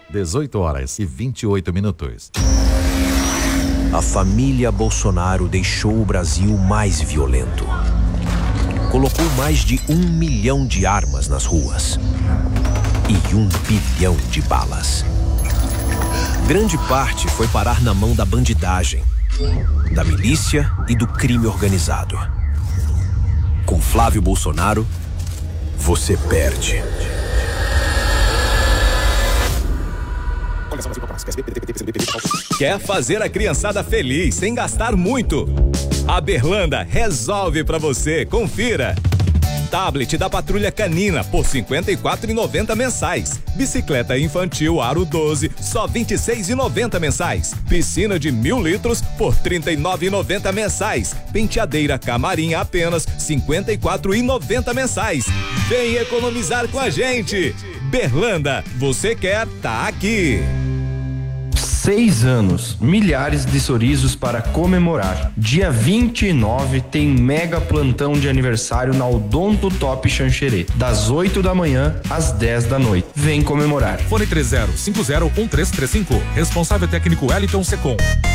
18h28. A família Bolsonaro deixou o Brasil mais violento. Colocou mais de 1 milhão de armas nas ruas e 1 bilhão de balas. Grande parte foi parar na mão da bandidagem, da milícia e do crime organizado. Com Flávio Bolsonaro, você perde. Quer fazer a criançada feliz sem gastar muito? A Berlanda resolve pra você. Confira. Tablet da Patrulha Canina por R$ 54,90 mensais. Bicicleta infantil Aro 12, só R$ 26,90 mensais. Piscina de 1.000 litros por R$ 39,90 mensais. Penteadeira Camarim apenas R$ 54,90 mensais. Vem economizar com a gente. Berlanda, você quer, tá aqui. 6 anos, milhares de sorrisos para comemorar. Dia 29 tem mega plantão de aniversário na Odonto Top Xanxerê, das 8 da manhã às 10 da noite. Vem comemorar. Fone 30501335. Responsável técnico Wellington Secom.